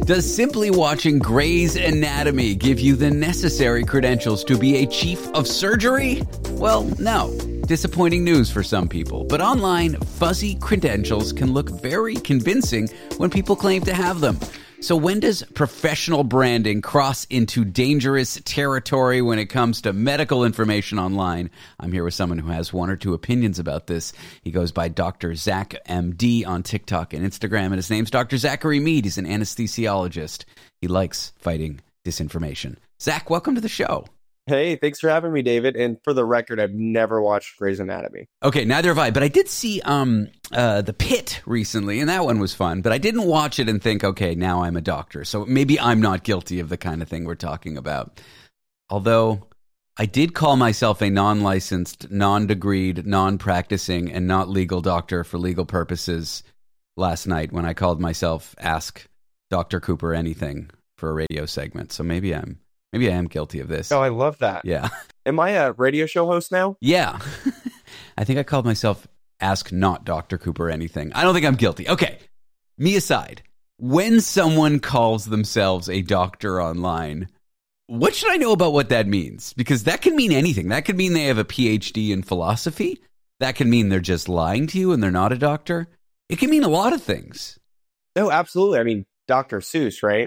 Does simply watching Grey's Anatomy give you the necessary credentials to be a chief of surgery? Well, no. Disappointing news for some people. But online, fuzzy credentials can look very convincing when people claim to have them. So when does professional branding cross into dangerous territory when it comes to medical information online? I'm here with someone who has one or two opinions about this. He goes by Dr. Zach MD on TikTok and Instagram, and his name's Dr. Zachary Mead. He's an anesthesiologist. He likes fighting disinformation. Zach, welcome to the show. Hey, thanks for having me, David. And for the record, I've never watched Grey's Anatomy. Okay, neither have I. But I did see The Pit recently, and that one was fun. But I didn't watch it and think, okay, now I'm a doctor. So maybe I'm not guilty of the kind of thing we're talking about. Although I did call myself a non-licensed, non-degreed, non-practicing, and not legal doctor for legal purposes last night when I called myself Ask Dr. Cooper Anything for a radio segment. So maybe I am guilty of this. Oh, I love that. Yeah. Am I a radio show host now? Yeah. I think I called myself Ask Not Dr. Cooper Anything. I don't think I'm guilty. Okay. Me aside, when someone calls themselves a doctor online, what should I know about what that means? Because that can mean anything. That could mean they have a PhD in philosophy. That can mean they're just lying to you and they're not a doctor. It can mean a lot of things. No, absolutely. I mean, Dr. Seuss, right?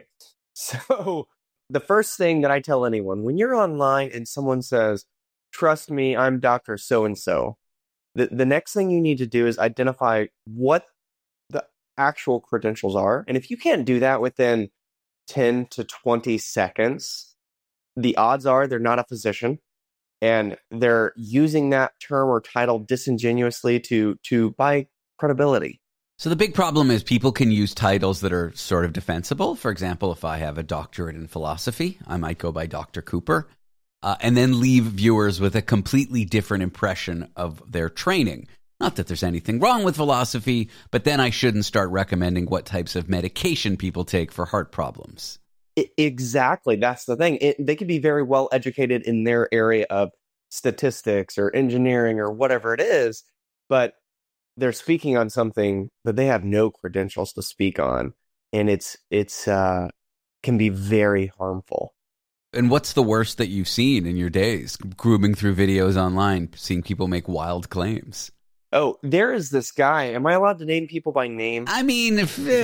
So the first thing that I tell anyone, when you're online and someone says, trust me, I'm Dr. So-and-so, the next thing you need to do is identify what the actual credentials are. And if you can't do that within 10 to 20 seconds, the odds are they're not a physician and they're using that term or title disingenuously to buy credibility. So the big problem is people can use titles that are sort of defensible. For example, if I have a doctorate in philosophy, I might go by Dr. Cooper, and then leave viewers with a completely different impression of their training. Not that there's anything wrong with philosophy, but then I shouldn't start recommending what types of medication people take for heart problems. Exactly. That's the thing. They could be very well educated in their area of statistics or engineering or whatever it is, but they're speaking on something that they have no credentials to speak on, and it's can be very harmful. And what's the worst that you've seen in your days, grooming through videos online, seeing people make wild claims? Oh, there is this guy. Am I allowed to name people by name? I mean,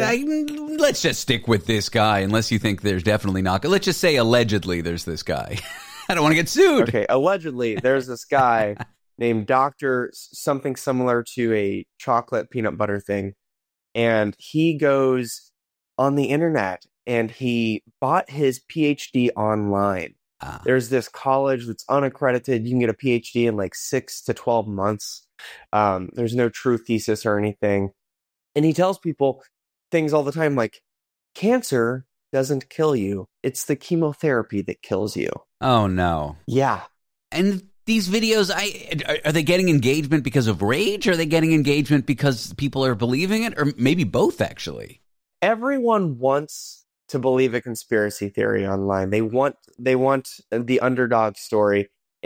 let's just stick with this guy, unless you think there's definitely not. Let's just say allegedly there's this guy. I don't want to get sued. Okay, allegedly there's this guy named Dr. something similar to a chocolate peanut butter thing. And he goes on the internet and he bought his PhD online. There's this college that's unaccredited. You can get a PhD in like 6 to 12 months. There's no true thesis or anything. And he tells people things all the time like, cancer doesn't kill you. It's the chemotherapy that kills you. Oh, no. Yeah. And these videos, are they getting engagement because of rage? Or are they getting engagement because people are believing it? Or maybe both, actually. Everyone wants to believe a conspiracy theory online. They want the underdog story.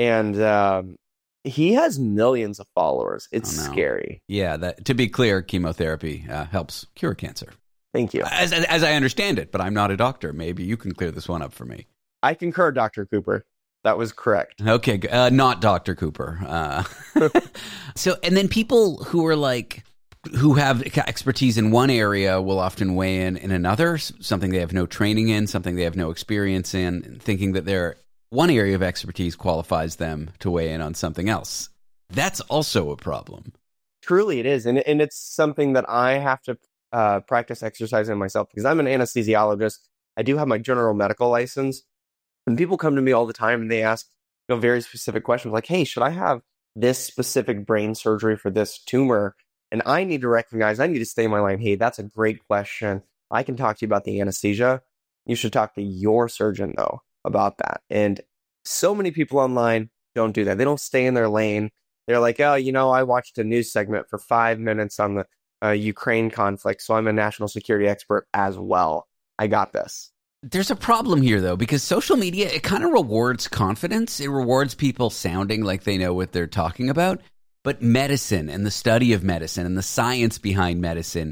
And he has millions of followers. It's scary. Yeah, to be clear, chemotherapy helps cure cancer. Thank you. As I understand it, but I'm not a doctor. Maybe you can clear this one up for me. I concur, Dr. Cooper. That was correct. Okay, not Dr. Cooper. So, and then people who have expertise in one area will often weigh in another, something they have no training in, something they have no experience in, thinking that their one area of expertise qualifies them to weigh in on something else. That's also a problem. Truly it is. And it's something that I have to practice exercising myself because I'm an anesthesiologist. I do have my general medical license. And people come to me all the time and they ask, very specific questions like, hey, should I have this specific brain surgery for this tumor? And I need to stay in my line. Hey, that's a great question. I can talk to you about the anesthesia. You should talk to your surgeon, though, about that. And so many people online don't do that. They don't stay in their lane. They're like, oh, I watched a news segment for 5 minutes on the Ukraine conflict, so I'm a national security expert as well. I got this. There's a problem here, though, because social media, it kind of rewards confidence. It rewards people sounding like they know what they're talking about. But medicine and the study of medicine and the science behind medicine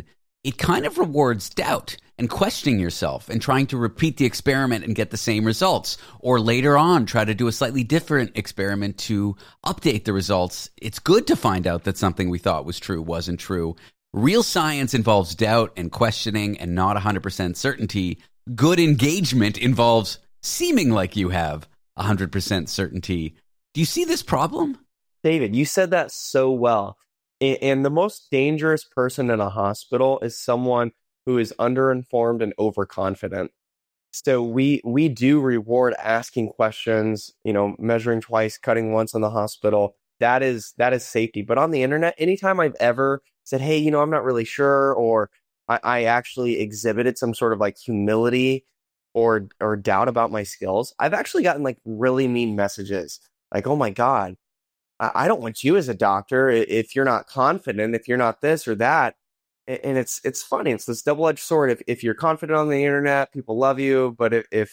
it kind of rewards doubt and questioning yourself and trying to repeat the experiment and get the same results. Or later on, try to do a slightly different experiment to update the results. It's good to find out that something we thought was true wasn't true. Real science involves doubt and questioning and not 100% certainty. Good engagement involves seeming like you have 100% certainty. Do you see this problem? David, you said that so well. And the most dangerous person in a hospital is someone who is underinformed and overconfident. So we do reward asking questions, measuring twice, cutting once in the hospital. That is safety. But on the internet, anytime I've ever said, hey, I'm not really sure, or I actually exhibited some sort of like humility or doubt about my skills, I've actually gotten like really mean messages. Like, oh my God, I don't want you as a doctor if you're not confident, if you're not this or that. And it's funny. It's this double-edged sword. If you're confident on the internet, people love you. But if